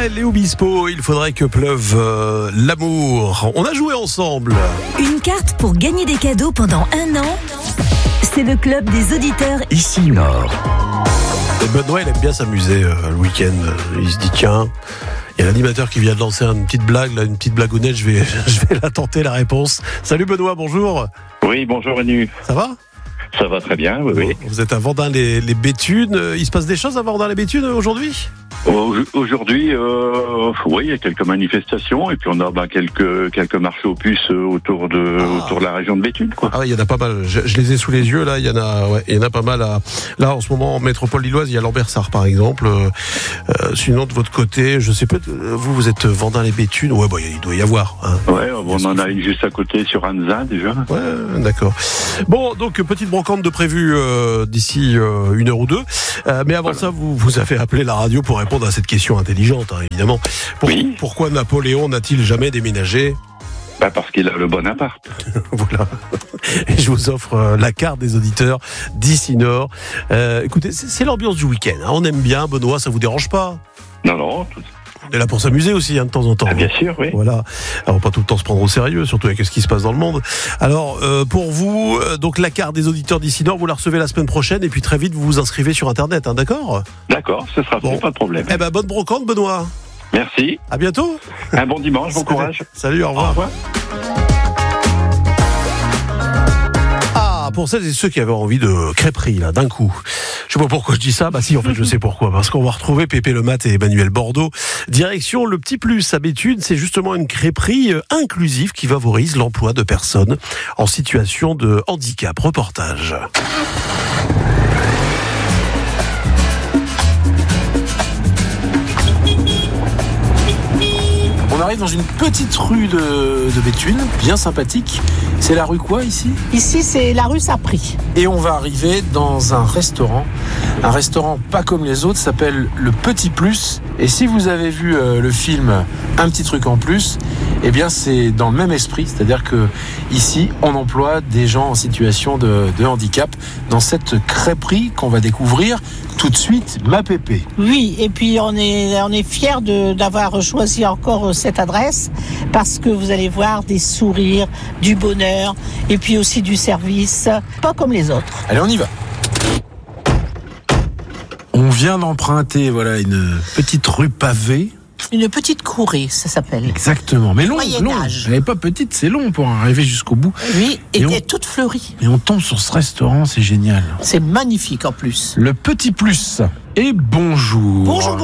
Angèle et Obispo, il faudrait que pleuve l'amour. On a joué ensemble. Une carte pour gagner des cadeaux pendant 1 an. C'est le club des auditeurs Ici Nord. Et Benoît, il aime bien s'amuser le week-end. Il se dit tiens, il y a l'animateur qui vient de lancer une petite blague, là, une petite blagounette, je vais la tenter la réponse. Salut Benoît, bonjour. Oui, bonjour Manu. Ça va ? Ça va très bien, oui. Vous êtes à Vendin-les-Béthunes. Il se passe des choses à Vendin-les-Béthunes aujourd'hui ? Aujourd'hui, oui, il y a quelques manifestations et puis on a quelques marchés aux puces autour de la région de Béthune, quoi. Ah ouais, il y en a pas mal. Je les ai sous les yeux là. Il y en a pas mal. Là, en ce moment, en métropole lilloise, il y a Lambersart par exemple. Sinon, de votre côté, je sais pas. Vous êtes Vendin-les-Béthunes. Ouais, il doit y avoir. Hein. Ouais, on en a une juste à côté sur Anzin déjà. Ouais, d'accord. Bon, donc petite brocante de prévu d'ici 1 heure ou 2. Mais avant ça, vous avez appelé la radio pour répondre à cette question intelligente, hein, évidemment. Oui. Pourquoi Napoléon n'a-t-il jamais déménagé ? Parce qu'il a le bon appart. Voilà. Et je vous offre la carte des auditeurs d'ici Nord. Écoutez, c'est l'ambiance du week-end. Hein. On aime bien, Benoît, ça vous dérange pas ? Non. On est là pour s'amuser aussi, hein, de temps en temps. Bien sûr, oui. Voilà. Alors, pas tout le temps se prendre au sérieux, surtout avec ce qui se passe dans le monde. Alors, pour vous, donc la carte des auditeurs d'ici Nord, vous la recevez la semaine prochaine et puis très vite, vous vous inscrivez sur Internet, hein, d'accord ? D'accord, ce sera fait, pas de problème. Eh ben, bonne brocante, Benoît. Merci. À bientôt. Un bon dimanche, bon courage. Salut, au revoir. Au revoir. Pour celles et ceux qui avaient envie de crêperie, là, d'un coup. Je sais pas pourquoi je dis ça. Bah si, en fait, je sais pourquoi. Parce qu'on va retrouver Pépé Le Mat et Emmanuel Bordeaux. Direction le Petit Plus à Béthune. C'est justement une crêperie inclusive qui favorise l'emploi de personnes en situation de handicap. Reportage. On arrive dans une petite rue de Béthune, bien sympathique. C'est la rue quoi ici ? Ici, c'est la rue Sapri. Et on va arriver dans un restaurant pas comme les autres, s'appelle le Petit Plus. Et si vous avez vu le film Un petit truc en plus, eh bien c'est dans le même esprit, c'est-à-dire que ici on emploie des gens en situation de handicap dans cette crêperie qu'on va découvrir tout de suite, ma Pépé. Oui, et puis on est fiers d'avoir choisi encore cette adresse parce que vous allez voir des sourires, du bonheur et puis aussi du service, pas comme les autres. Allez, on y va. On vient d'emprunter une petite rue pavée. Une petite courée, ça s'appelle. Exactement, mais long. Moyen-Âge. Elle n'est pas petite, c'est long pour arriver jusqu'au bout. Oui, et elle est toute fleurie. Et on tombe sur ce restaurant, c'est génial. C'est magnifique en plus. Le Petit Plus. Et bonjour.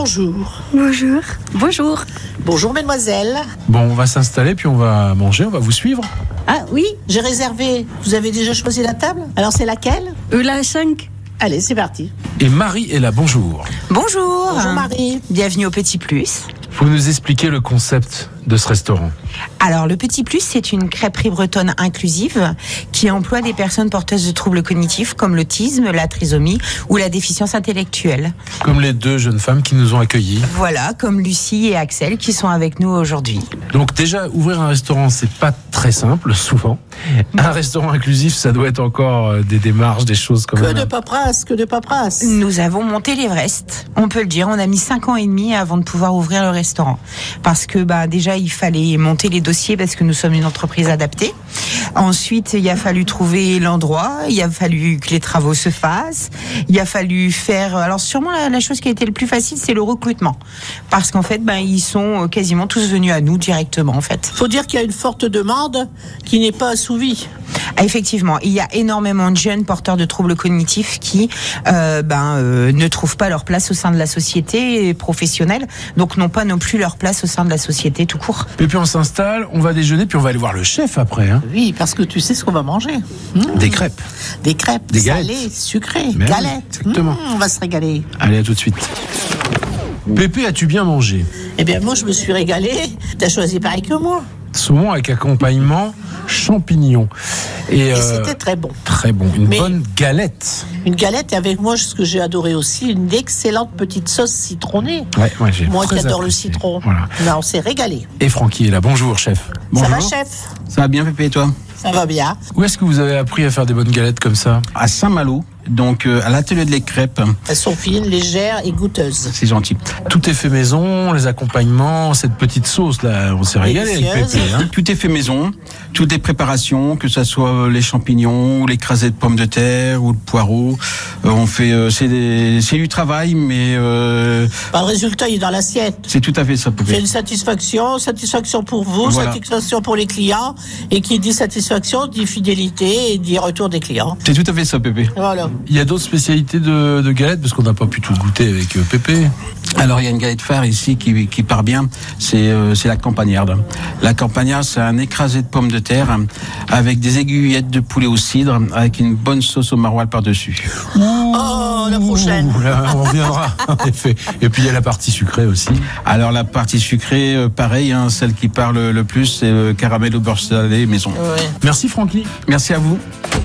Bonjour, mesdemoiselles. Bon, on va s'installer, puis on va manger, on va vous suivre. Ah oui, j'ai réservé. Vous avez déjà choisi la table ? Alors c'est laquelle ? La 5. Allez, c'est parti. Et Marie est là, bonjour. Bonjour. Bonjour Marie. Bienvenue au Petit Plus. Vous nous expliquez le concept de ce restaurant. Alors, le Petit Plus, c'est une crêperie bretonne inclusive qui emploie des personnes porteuses de troubles cognitifs comme l'autisme, la trisomie ou la déficience intellectuelle. Comme les 2 jeunes femmes qui nous ont accueillis. Voilà, comme Lucie et Axel qui sont avec nous aujourd'hui. Donc déjà, ouvrir un restaurant, c'est pas très simple, souvent. Un restaurant inclusif, ça doit être encore des démarches, des choses comme ça. Que de paperasse. Nous avons monté l'Everest. On peut le dire, on a mis 5 ans et demi avant de pouvoir ouvrir le restaurant. Parce que déjà, il fallait monter les dossiers parce que nous sommes une entreprise adaptée. Ensuite, il a fallu trouver l'endroit, il a fallu que les travaux se fassent, il a fallu faire... Alors sûrement, la chose qui a été le plus facile, c'est le recrutement. Parce qu'en fait, ils sont quasiment tous venus à nous directement, en fait. Faut dire qu'il y a une forte demande qui n'est pas assouvie. Effectivement, il y a énormément de jeunes porteurs de troubles cognitifs qui ne trouvent pas leur place au sein de la société professionnelle, donc n'ont pas non plus leur place au sein de la société tout court. Et puis on s'installe, on va déjeuner, puis on va aller voir le chef après. Hein. Oui, parce que tu sais ce qu'on va manger. Des crêpes. Des crêpes, des salées, sucrées, mais galettes. Exactement. On va se régaler. Allez, à tout de suite. Pépé, as-tu bien mangé ? Eh bien, moi, je me suis régalée. T'as choisi pareil que moi. Saumon avec accompagnement champignons. Et c'était très bon. Très bon. Bonne galette. Une galette, et avec moi, ce que j'ai adoré aussi, une excellente petite sauce citronnée. Ouais, j'ai moi qui adore apprécié. Le citron. Voilà. Là, on s'est régalé. Et Francky est là. Bonjour, chef. Ça Bonjour. va, chef ? Ça va bien, Pépé, et toi ? Ça va bien. Où est-ce que vous avez appris à faire des bonnes galettes comme ça ? À Saint-Malo, donc à l'atelier de les crêpes. Elles sont fines, légères et goûteuses. C'est gentil. Tout est fait maison, les accompagnements, cette petite sauce là, on s'est régalé avec Délicieuse. Pépé. Hein. Tout est fait maison, toutes les préparations, que ce soit les champignons, ou l'écrasé de pommes de terre ou le poireau. On fait, c'est du travail, mais Le résultat, il est dans l'assiette. c'est tout à fait ça, C'est Pépé. une satisfaction pour vous, Voilà. satisfaction pour les clients, et qui dit satisfaction dit fidélité et dit retour des clients. C'est tout à fait ça, Pépé. Voilà. Il y a d'autres spécialités de galettes parce qu'on n'a pas pu tout goûter avec Pépé. Alors il y a une galette phare ici qui part bien, c'est la campagnarde. La campagnarde, c'est un écrasé de pommes de terre avec des aiguillettes de poulet au cidre avec une bonne sauce au maroilles par-dessus. Oh, la prochaine. Ouh, là, on reviendra en effet. Et puis il y a la partie sucrée aussi. Alors la partie sucrée, pareil, celle qui parle le plus, c'est caramel au beurre salé maison. Ouais. Merci Francky. Merci à vous.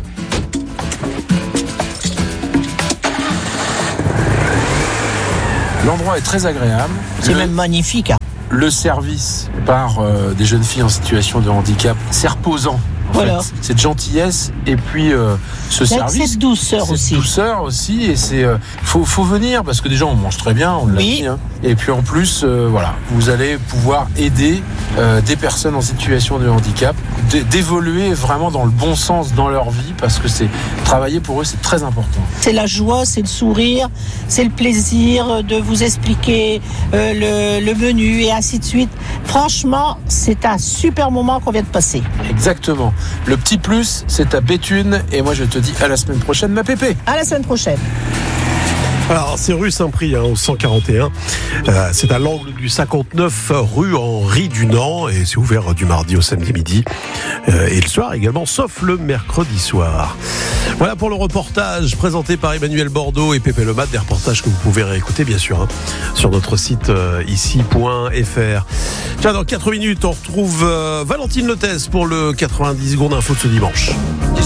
L'endroit est très agréable. C'est même magnifique. Hein. Le service par des jeunes filles en situation de handicap, c'est reposant. En Voilà. fait. Cette gentillesse et puis ce service. Cette douceur aussi. Cette douceur aussi, et c'est faut venir parce que déjà on mange très bien, on l'a Oui. dit, hein. Et puis en plus voilà, vous allez pouvoir aider des personnes en situation de handicap d'évoluer vraiment dans le bon sens dans leur vie, parce que c'est travailler pour eux, c'est très important. C'est la joie, c'est le sourire, c'est le plaisir de vous expliquer le menu et ainsi de suite. Franchement, c'est un super moment qu'on vient de passer. Exactement. Le petit plus, c'est à Béthune, et moi je te dis à la semaine prochaine, ma Pépé. À la semaine prochaine. Alors, c'est rue Saint-Prix, au 141. C'est à l'angle du 59 rue Henri Dunant et c'est ouvert du mardi au samedi midi et le soir également, sauf le mercredi soir. Voilà pour le reportage présenté par Emmanuel Bordeaux et Pépé Lemat, des reportages que vous pouvez réécouter bien sûr sur notre site ici.fr. Tiens, dans 4 minutes, on retrouve Valentine Lotès pour le 90 secondes info de ce dimanche.